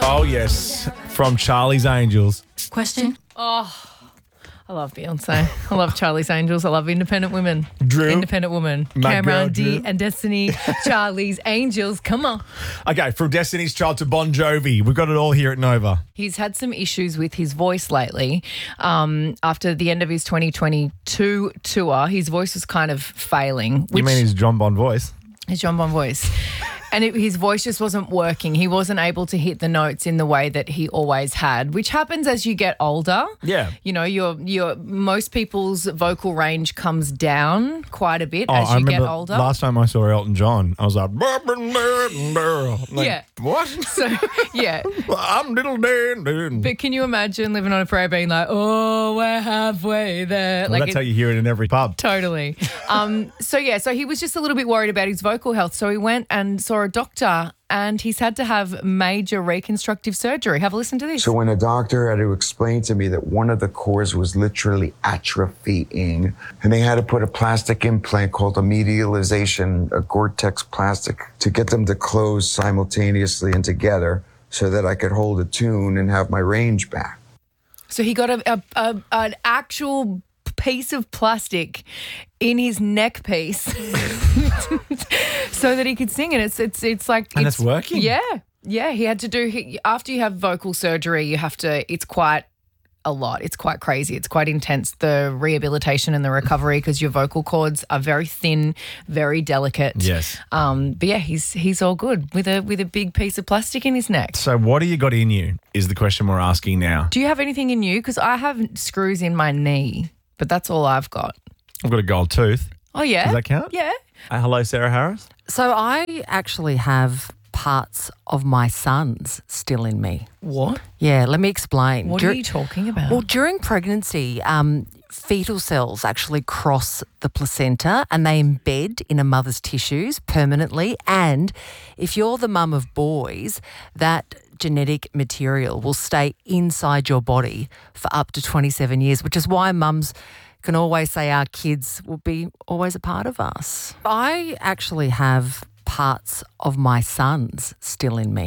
Oh, yes. From Charlie's Angels. Question. I love Beyonce. I love Charlie's Angels. I love independent women. Drew. Independent woman. My girl, Cameron D Drew. and Destiny. Charlie's Angels. Come on. Okay, from Destiny's Child to Bon Jovi. We've got it all here at Nova. He's had some issues with his voice lately. After the end of his 2022 tour, his voice was kind of failing. You mean his John Bon voice? His John Bon voice. And his voice just wasn't working. He wasn't able to hit the notes in the way that he always had, which happens as you get older. Yeah. You know, your most people's vocal range comes down quite a bit as I you get remember older. last time I saw Elton John, I was like, I'm like, Yeah. what? So, yeah. I'm little Dan. But can you imagine living on a parade being like, oh, we're halfway there? Well, that's how you hear it in every pub. Totally. So he was just a little bit worried about his vocal health. So he went and saw a doctor and he's had to have major reconstructive surgery. Have a listen to this. So when a doctor had to explain to me that one of the cores was literally atrophying, and they had to put a plastic implant called a medialization, a Gore-Tex plastic, to get them to close simultaneously and together so that I could hold a tune and have my range back. So he got an actual piece of plastic in his neck piece so that he could sing. And it's like... And it's working? Yeah. Yeah, he had to do... After you have vocal surgery, you have to... It's quite a lot. It's quite crazy. It's quite intense, the rehabilitation and the recovery, because your vocal cords are very thin, very delicate. Yes. But yeah, he's all good with a big piece of plastic in his neck. So what do you got in you is the question we're asking now. Do you have anything in you? Because I have screws in my knee, but that's all I've got. I've got a gold tooth. Oh, yeah? Does that count? Yeah. Hello, Sarah Harris. So I actually have parts of my son's still in me. What? Yeah, let me explain. What are you talking about? Well, during pregnancy, fetal cells actually cross the placenta and they embed in a mother's tissues permanently. And if you're the mum of boys, that genetic material will stay inside your body for up to 27 years, which is why mums can always say our kids will be always a part of us. I actually have parts of my son's still in me.